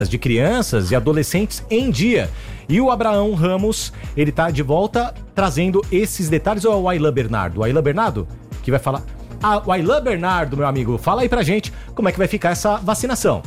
de crianças e adolescentes em dia. E o Abraão Ramos, ele tá de volta trazendo esses detalhes. Ou é o Aylan Bernardo? O Aylan Bernardo que vai falar. O Aylan Bernardo, meu amigo, fala aí pra gente como é que vai ficar essa vacinação.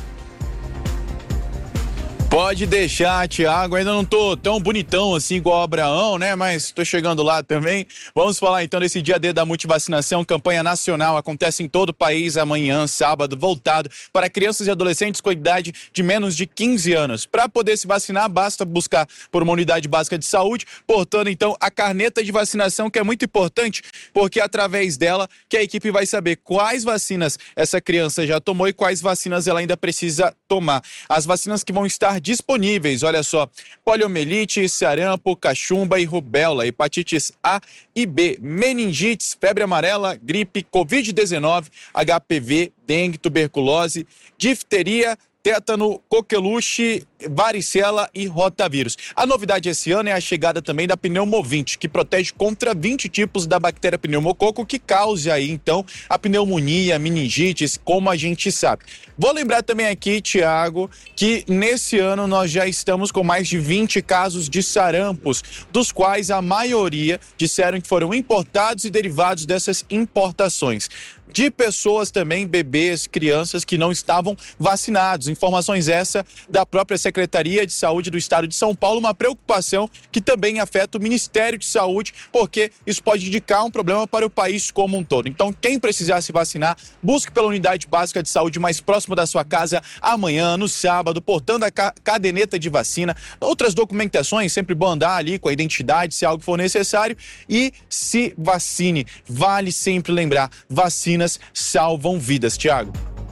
Pode deixar, Thiago, ainda não tô tão bonitão assim igual o Abraão, né, mas tô chegando lá também. Vamos falar então desse dia D da multivacinação, campanha nacional, acontece em todo o país amanhã, sábado, voltado para crianças e adolescentes com idade de menos de 15 anos. Para poder se vacinar, basta buscar por uma unidade básica de saúde, portando então a carneta de vacinação, que é muito importante, porque é através dela que a equipe vai saber quais vacinas essa criança já tomou e quais vacinas ela ainda precisa tomar. As vacinas que vão estar disponíveis, olha só: poliomielite, sarampo, cachumba e rubéola, hepatites A e B, meningites, febre amarela, gripe, Covid-19, HPV, dengue, tuberculose, difteria, tétano, coqueluche, varicela e rotavírus. A novidade esse ano é a chegada também da pneumovinte, que protege contra 20 tipos da bactéria pneumococo, que causa aí então a pneumonia, meningites, como a gente sabe. Vou lembrar também aqui, Thiago, que nesse ano nós já estamos com mais de 20 casos de sarampos, dos quais a maioria disseram que foram importados e derivados dessas importações. De pessoas também, bebês, crianças que não estavam vacinados. Informações essa da própria Secretaria de Saúde do Estado de São Paulo, uma preocupação que também afeta o Ministério de Saúde, porque isso pode indicar um problema para o país como um todo. Então, quem precisar se vacinar, busque pela unidade básica de saúde mais próxima da sua casa amanhã, no sábado, portando a caderneta de vacina. Outras documentações, sempre bom andar ali com a identidade, se algo for necessário, e se vacine. Vale sempre lembrar, vacinas salvam vidas, Thiago.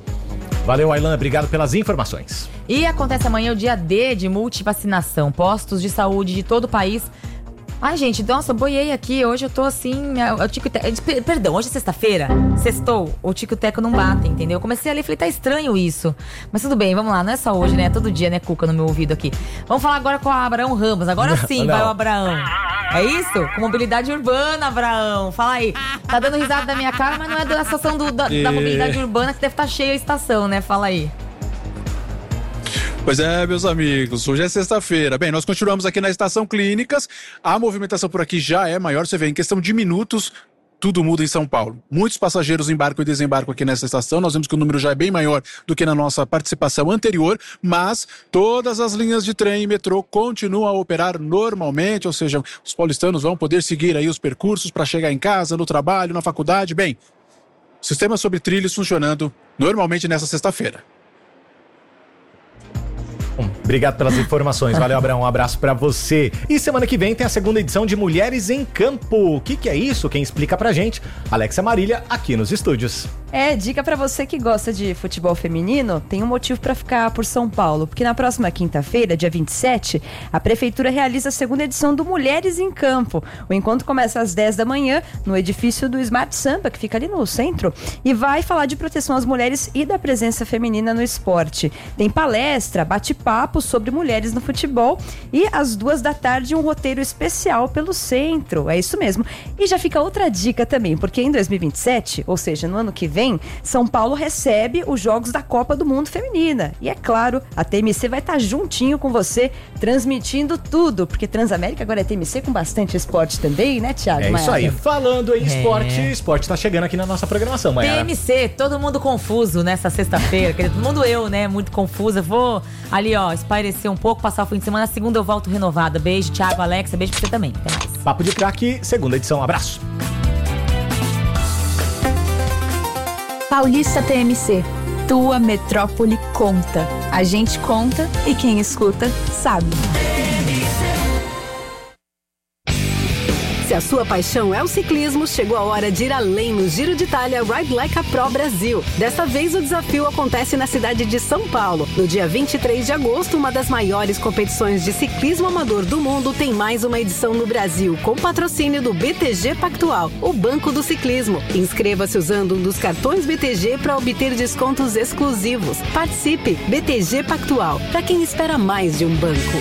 Valeu, Aylan, obrigado pelas informações. E acontece amanhã o dia D de multivacinação. Postos de saúde de todo o país. Ai, gente, nossa, boiei aqui. Hoje eu tô assim. Perdão, hoje é sexta-feira. Sextou. O tico e o teco não batem, entendeu? Eu comecei ali e falei, tá estranho isso. Mas tudo bem, vamos lá. Não é só hoje, né? É todo dia, né, Cuca, no meu ouvido aqui. Vamos falar agora com o Abraão Ramos. Agora sim, vai o Abraão. É isso? Com mobilidade urbana, Abraão. Fala aí. Tá dando risada da minha cara, mas não é da estação da mobilidade urbana, que deve estar cheia a estação, né? Fala aí. Pois é, meus amigos, hoje é sexta-feira. Bem, nós continuamos aqui na Estação Clínicas. A movimentação por aqui já é maior, você vê, em questão de minutos, tudo muda em São Paulo. Muitos passageiros embarcam e desembarcam aqui nessa estação. Nós vemos que o número já é bem maior do que na nossa participação anterior, mas todas as linhas de trem e metrô continuam a operar normalmente, ou seja, os paulistanos vão poder seguir aí os percursos para chegar em casa, no trabalho, na faculdade. Bem, sistema sobre trilhos funcionando normalmente nessa sexta-feira. Obrigado pelas informações, valeu, Abraão, um abraço pra você. E semana que vem tem a segunda edição de Mulheres em Campo. O que é isso? Quem explica pra gente? Alexa Marília, aqui nos estúdios. Dica pra você que gosta de futebol feminino, tem um motivo pra ficar por São Paulo, porque na próxima quinta-feira, dia 27, a Prefeitura realiza a segunda edição do Mulheres em Campo. O encontro começa às 10 da manhã, no edifício do Smart Sampa, que fica ali no centro, e vai falar de proteção às mulheres e da presença feminina no esporte. Tem palestra, bate-papo sobre mulheres no futebol e às 2 da tarde um roteiro especial pelo centro. É isso mesmo. E já fica outra dica também, porque em 2027, ou seja, no ano que vem, São Paulo recebe os Jogos da Copa do Mundo Feminina. E é claro, a TMC vai estar juntinho com você, transmitindo tudo, porque Transamérica agora é TMC com bastante esporte também, né, Thiago? É isso aí. Falando em esporte tá chegando aqui na nossa programação, Maiara. TMC, todo mundo confuso nessa sexta-feira, todo mundo né, muito confusa. Vou ali, ó, espairecer um pouco, passar o fim de semana. Segunda eu volto renovada. Beijo, Thiago, Alexa, beijo pra você também. Até mais. Papo de Craque, segunda edição. Abraço. Paulista TMC, tua metrópole conta. A gente conta e quem escuta sabe. Se a sua paixão é o ciclismo, chegou a hora de ir além no Giro de Itália Ride Like a Pro Brasil. Desta vez o desafio acontece na cidade de São Paulo. No dia 23 de agosto, uma das maiores competições de ciclismo amador do mundo tem mais uma edição no Brasil, com patrocínio do BTG Pactual, o Banco do Ciclismo. Inscreva-se usando um dos cartões BTG para obter descontos exclusivos. Participe! BTG Pactual, para quem espera mais de um banco.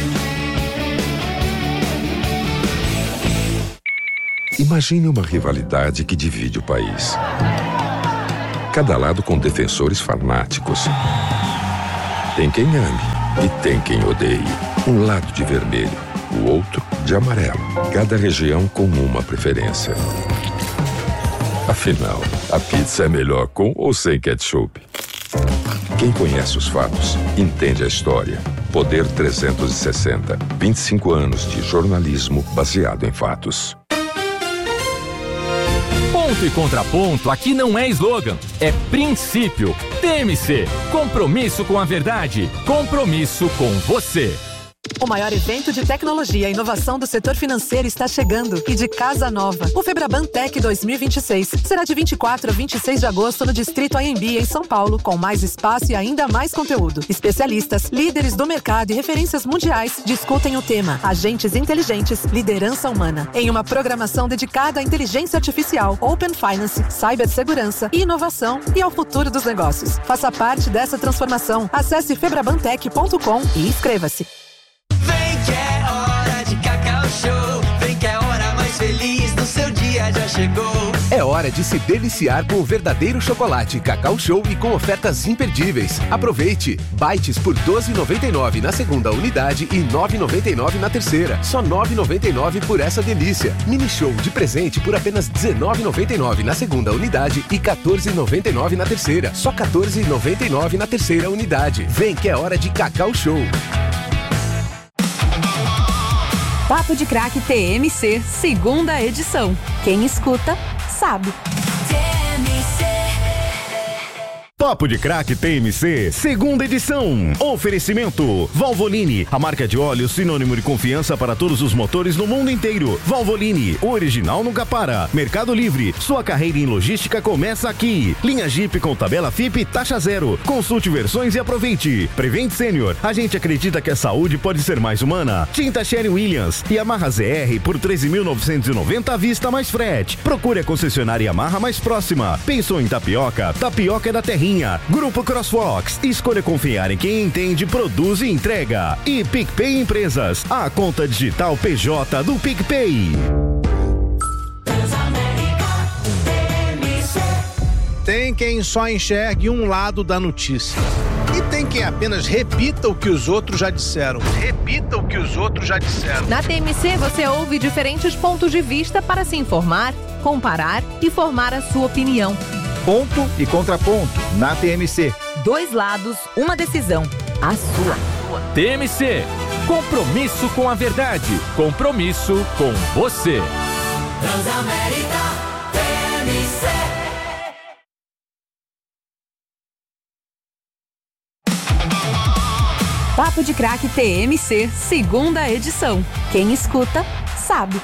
Imagine uma rivalidade que divide o país. Cada lado com defensores fanáticos Tem quem ame e tem quem odeie. Um lado de vermelho, o outro de amarelo. Cada região com uma preferência. Afinal, a pizza é melhor com ou sem ketchup? Quem conhece os fatos, entende a história. Poder 360. 25 anos de jornalismo baseado em fatos. Ponto e contraponto aqui não é slogan, é princípio. TMC, compromisso com a verdade, compromisso com você. O maior evento de tecnologia e inovação do setor financeiro está chegando e de casa nova. O Febraban Tech 2026 será de 24 a 26 de agosto no Distrito AMB, em São Paulo, com mais espaço e ainda mais conteúdo. Especialistas, líderes do mercado e referências mundiais discutem o tema Agentes Inteligentes, Liderança Humana, em uma programação dedicada à inteligência artificial, Open Finance, cibersegurança e inovação e ao futuro dos negócios. Faça parte dessa transformação. Acesse febrabantech.com e inscreva-se. Vem que é hora de Cacau Show. Vem que é a hora mais feliz do seu dia já chegou. É hora de se deliciar com o verdadeiro chocolate Cacau Show e com ofertas imperdíveis. Aproveite! Bites por R$ 12,99 na segunda unidade e R$ 9,99 na terceira. Só R$ 9,99 por essa delícia. Mini Show de presente por apenas R$ 19,99 na segunda unidade e R$ 14,99 na terceira. Só R$ 14,99 na terceira unidade. Vem que é hora de Cacau Show. Papo de Crack TMC, segunda edição. Quem escuta, sabe. Papo de Crack TMC, segunda edição. Oferecimento Valvoline, a marca de óleo sinônimo de confiança para todos os motores no mundo inteiro. Valvoline, o original nunca para. Mercado Livre, sua carreira em logística começa aqui. Linha Jeep com tabela FIP taxa zero. Consulte versões e aproveite. Prevent Senior, a gente acredita que a saúde pode ser mais humana. Tinta Sherwin-Williams, Yamaha ZR por 13.990 à vista mais frete. Procure a concessionária Yamaha mais próxima. Pensou em tapioca? Tapioca é da Terrinha. Grupo CrossFox, escolha confiar em quem entende, produz e entrega. E PicPay Empresas, a conta digital PJ do PicPay. Tem quem só enxergue um lado da notícia. E tem quem apenas repita o que os outros já disseram. Repita o que os outros já disseram. Na TMC você ouve diferentes pontos de vista para se informar, comparar e formar a sua opinião. Ponto e contraponto na TMC. Dois lados, uma decisão. A sua. TMC, compromisso com a verdade, compromisso com você. Transamérica TMC. Papo de Crack TMC, segunda edição. Quem escuta, sabe.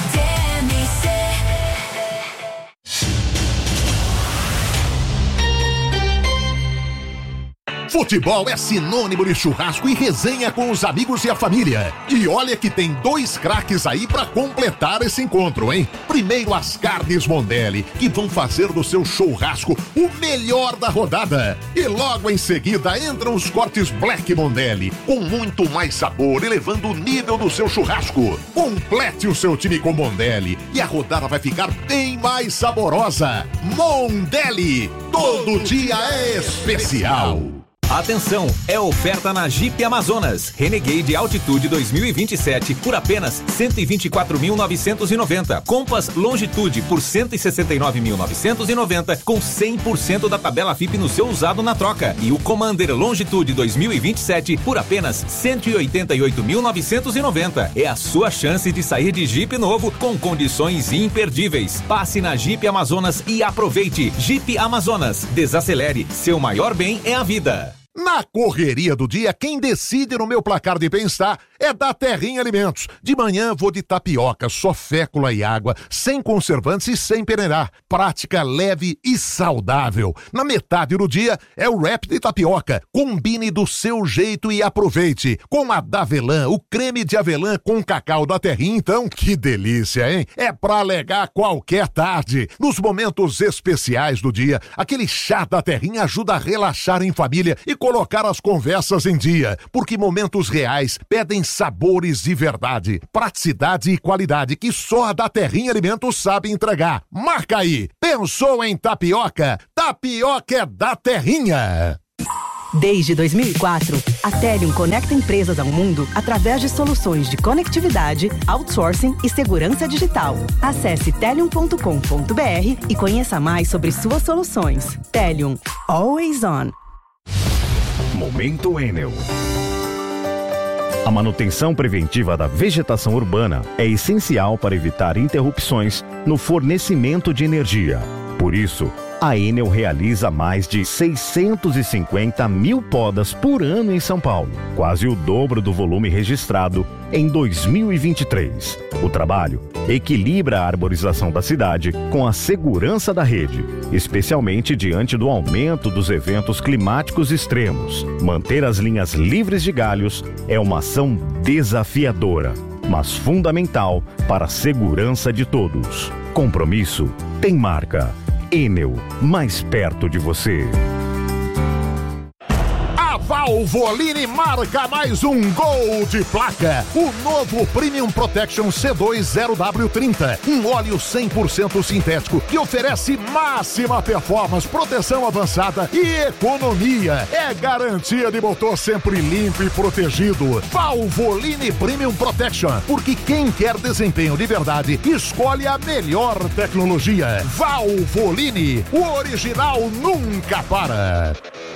Futebol é sinônimo de churrasco e resenha com os amigos e a família. E olha que tem dois craques aí pra completar esse encontro, hein? Primeiro as carnes Mondelli, que vão fazer do seu churrasco o melhor da rodada. E logo em seguida entram os cortes Black Mondelli, com muito mais sabor, elevando o nível do seu churrasco. Complete o seu time com Mondelli e a rodada vai ficar bem mais saborosa. Mondelli, todo dia é especial. Atenção, é oferta na Jeep Amazonas. Renegade Altitude 2027 por apenas R$ 124.990. Compass Longitude por R$ 169.990 com 100% da tabela FIP no seu usado na troca. E o Commander Longitude 2027 por apenas R$ 188.990. É a sua chance de sair de Jeep novo com condições imperdíveis. Passe na Jeep Amazonas e aproveite. Jeep Amazonas. Desacelere. Seu maior bem é a vida. Na correria do dia, quem decide no meu placar de bem-estar é da Terrinha Alimentos. De manhã vou de tapioca, só fécula e água, sem conservantes e sem peneirar. Prática, leve e saudável. Na metade do dia é o wrap de tapioca. Combine do seu jeito e aproveite. Com a Davelã, o creme de avelã com cacau da Terrinha, então, que delícia, hein? É pra alegar qualquer tarde. Nos momentos especiais do dia, aquele chá da Terrinha ajuda a relaxar em família e colocar as conversas em dia, porque momentos reais pedem sabores de verdade, praticidade e qualidade que só a da Terrinha Alimentos sabe entregar. Marca aí! Pensou em tapioca? Tapioca é da Terrinha! Desde 2004, a Telium conecta empresas ao mundo através de soluções de conectividade, outsourcing e segurança digital. Acesse telium.com.br e conheça mais sobre suas soluções. Telium, always on. Momento Enel. A manutenção preventiva da vegetação urbana é essencial para evitar interrupções no fornecimento de energia. Por isso, a Enel realiza mais de 650 mil podas por ano em São Paulo, quase o dobro do volume registrado em 2023. O trabalho equilibra a arborização da cidade com a segurança da rede, especialmente diante do aumento dos eventos climáticos extremos. Manter as linhas livres de galhos é uma ação desafiadora, mas fundamental para a segurança de todos. Compromisso tem marca. Enel, mais perto de você. A Valvoline marca mais um gol de placa. O novo Premium Protection C2-0W30. Um óleo 100% sintético que oferece máxima performance, proteção avançada e economia. É garantia de motor sempre limpo e protegido. Valvoline Premium Protection. Porque quem quer desempenho de verdade, escolhe a melhor tecnologia. Valvoline. O original nunca para.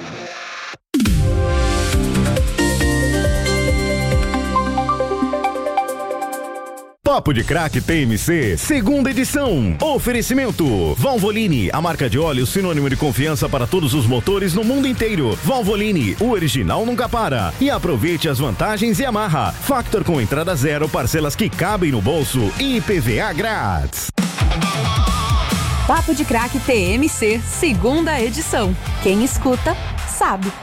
Papo de Craque TMC, segunda edição. Oferecimento: Valvoline, a marca de óleo sinônimo de confiança para todos os motores no mundo inteiro. Valvoline, o original nunca para. E aproveite as vantagens Yamaha. Factor com entrada zero, parcelas que cabem no bolso e IPVA grátis. Papo de Craque TMC, segunda edição. Quem escuta, sabe.